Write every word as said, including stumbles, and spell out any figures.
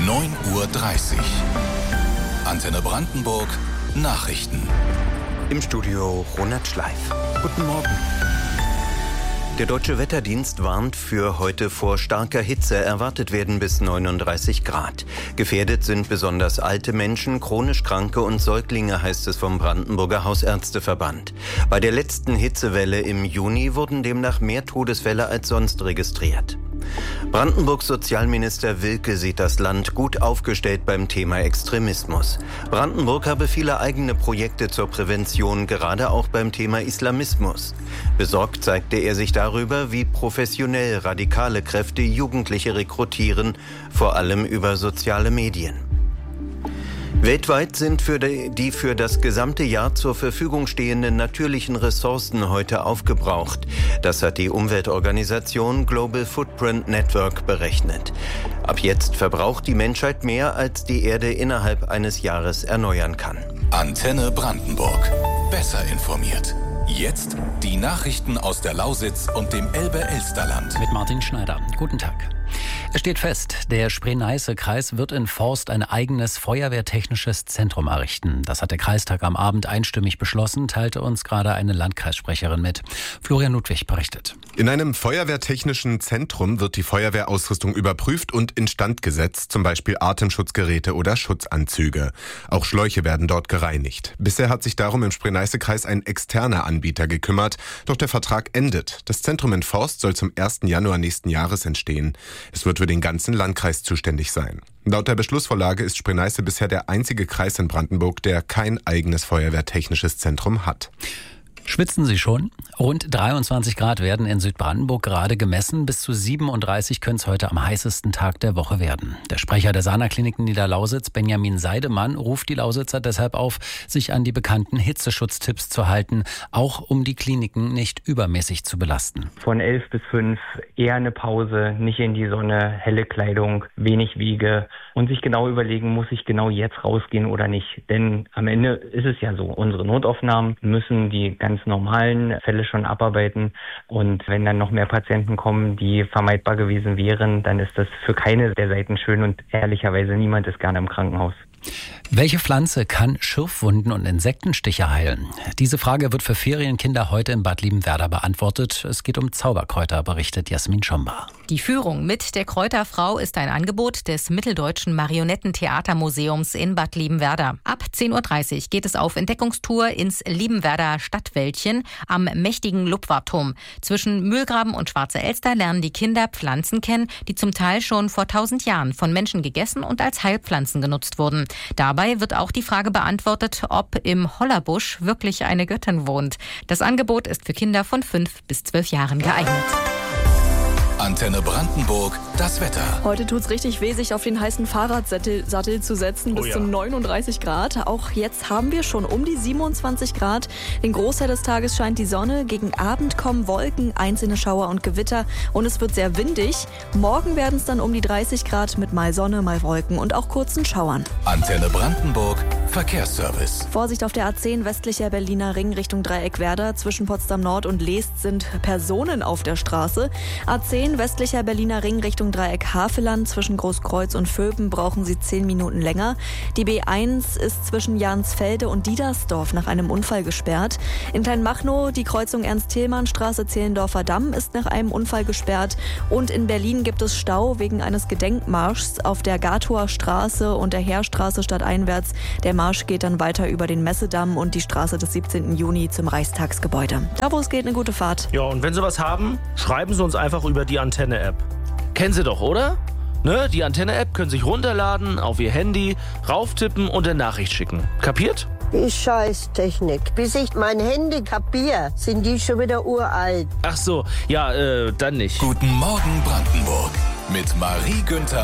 neun Uhr dreißig. Antenne Brandenburg Nachrichten. Im Studio Ronald Schleif. Guten Morgen. Der Deutsche Wetterdienst warnt für heute vor starker Hitze. Erwartet werden bis neununddreißig Grad. Gefährdet sind besonders alte Menschen, chronisch Kranke und Säuglinge, heißt es vom Brandenburger Hausärzteverband. Bei der letzten Hitzewelle im Juni wurden demnach mehr Todesfälle als sonst registriert. Brandenburgs Sozialminister Wilke sieht das Land gut aufgestellt beim Thema Extremismus. Brandenburg habe viele eigene Projekte zur Prävention, gerade auch beim Thema Islamismus. Besorgt zeigte er sich darüber, wie professionell radikale Kräfte Jugendliche rekrutieren, vor allem über soziale Medien. Weltweit sind für die für das gesamte Jahr zur Verfügung stehenden natürlichen Ressourcen heute aufgebraucht. Das hat die Umweltorganisation Global Footprint Network berechnet. Ab jetzt verbraucht die Menschheit mehr, als die Erde innerhalb eines Jahres erneuern kann. Antenne Brandenburg. Besser informiert. Jetzt die Nachrichten aus der Lausitz und dem Elbe-Elsterland. Mit Martin Schneider. Guten Tag. Es steht fest, der Spree-Neiße-Kreis wird in Forst ein eigenes feuerwehrtechnisches Zentrum errichten. Das hat der Kreistag am Abend einstimmig beschlossen, teilte uns gerade eine Landkreissprecherin mit. Florian Ludwig berichtet. In einem feuerwehrtechnischen Zentrum wird die Feuerwehrausrüstung überprüft und instand gesetzt, zum Beispiel Atemschutzgeräte oder Schutzanzüge. Auch Schläuche werden dort gereinigt. Bisher hat sich darum im Spree-Neiße-Kreis ein externer Anbieter gekümmert, doch der Vertrag endet. Das Zentrum in Forst soll zum ersten Januar nächsten Jahres entstehen. Es wird für den ganzen Landkreis zuständig sein. Laut der Beschlussvorlage ist Spree-Neiße bisher der einzige Kreis in Brandenburg, der kein eigenes feuerwehrtechnisches Zentrum hat. Schwitzen Sie schon? Rund dreiundzwanzig Grad werden in Südbrandenburg gerade gemessen. Bis zu siebenunddreißig können es heute am heißesten Tag der Woche werden. Der Sprecher der Sana-Kliniken Niederlausitz, Benjamin Seidemann, ruft die Lausitzer deshalb auf, sich an die bekannten Hitzeschutztipps zu halten, auch um die Kliniken nicht übermäßig zu belasten. Von elf bis fünf eher eine Pause, nicht in die Sonne, helle Kleidung, wenig Wiege und sich genau überlegen, muss ich genau jetzt rausgehen oder nicht. Denn am Ende ist es ja so, unsere Notaufnahmen müssen die ganz normalen Fälle schon abarbeiten. Und wenn dann noch mehr Patienten kommen, die vermeidbar gewesen wären, dann ist das für keine der Seiten schön und ehrlicherweise niemand ist gerne im Krankenhaus. Welche Pflanze kann Schürfwunden und Insektenstiche heilen? Diese Frage wird für Ferienkinder heute in Bad Liebenwerda beantwortet. Es geht um Zauberkräuter, berichtet Jasmin Schomba. Die Führung mit der Kräuterfrau ist ein Angebot des Mitteldeutschen Marionettentheatermuseums in Bad Liebenwerda. Ab zehn Uhr dreißig geht es auf Entdeckungstour ins Liebenwerder Stadtwäldchen am mächtigen Lupwarturm. Zwischen Mühlgraben und Schwarze Elster lernen die Kinder Pflanzen kennen, die zum Teil schon vor tausend Jahren von Menschen gegessen und als Heilpflanzen genutzt wurden. Dabei wird auch die Frage beantwortet, ob im Hollerbusch wirklich eine Göttin wohnt. Das Angebot ist für Kinder von fünf bis zwölf Jahren geeignet. Antenne Brandenburg, das Wetter. Heute tut's richtig weh, sich auf den heißen Fahrradsattel Sattel zu setzen, bis oh ja. zu neununddreißig Grad. Auch jetzt haben wir schon um die siebenundzwanzig Grad. Den Großteil des Tages scheint die Sonne. Gegen Abend kommen Wolken, einzelne Schauer und Gewitter. Und es wird sehr windig. Morgen werden es dann um die dreißig Grad mit mal Sonne, mal Wolken und auch kurzen Schauern. Antenne Brandenburg, Verkehrsservice. Vorsicht auf der A zehn westlicher Berliner Ring Richtung Dreieckwerder. Zwischen Potsdam Nord und Leest sind Personen auf der Straße. A zehn westlicher Berliner Ring Richtung Dreieck Haveland. Zwischen Großkreuz und Vöben brauchen Sie zehn Minuten länger. Die B eins ist zwischen Jansfelde und Diedersdorf nach einem Unfall gesperrt. In Kleinmachnow die Kreuzung Ernst-Thälmann-Straße Zehlendorfer Damm ist nach einem Unfall gesperrt. Und in Berlin gibt es Stau wegen eines Gedenkmarschs auf der Gatower Straße und der Heerstraße stadteinwärts. Der Marsch geht dann weiter über den Messedamm und die Straße des siebzehnten Juni zum Reichstagsgebäude. Da wo es geht, eine gute Fahrt. Ja, und wenn Sie was haben, schreiben Sie uns einfach über die Antenne-App. Kennen Sie doch, oder? Ne, die Antenne-App können Sie sich runterladen, auf Ihr Handy, rauftippen und eine Nachricht schicken. Kapiert? Die Scheiß-Technik. Bis ich mein Handy kapier, sind die schon wieder uralt. Ach so, ja, äh, dann nicht. Guten Morgen Brandenburg mit Marie Günther.